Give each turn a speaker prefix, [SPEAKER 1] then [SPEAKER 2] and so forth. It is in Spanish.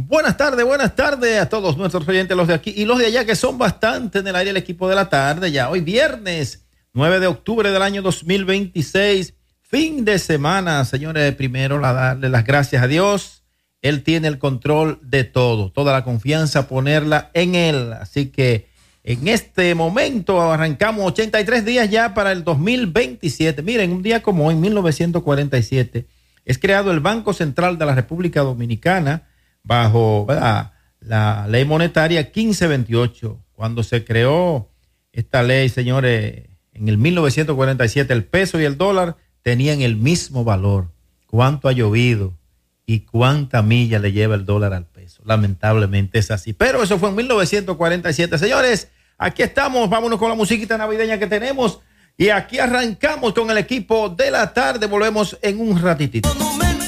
[SPEAKER 1] buenas tardes a todos nuestros oyentes, los de aquí y los de allá, que son bastante en el aire, el equipo de la tarde. Ya hoy viernes 9 de octubre del año 2026, fin de semana, señores. Primero darle las gracias a Dios. Él tiene el control de todo, toda la confianza ponerla en él. Así que en este momento arrancamos 83 días ya para el 2027. Miren, un día como hoy, en 1947, es creado el Banco Central de la República Dominicana bajo, ¿verdad?, la ley monetaria 1528. Cuando se creó esta ley, señores, en el 1947, el peso y el dólar tenían el mismo valor. ¿Cuánto ha llovido y cuánta milla le lleva el dólar al peso? Lamentablemente es así. Pero eso fue en 1947. Señores, aquí estamos. Vámonos con la musiquita navideña que tenemos. Y aquí arrancamos con el equipo de la tarde. Volvemos en un ratitito.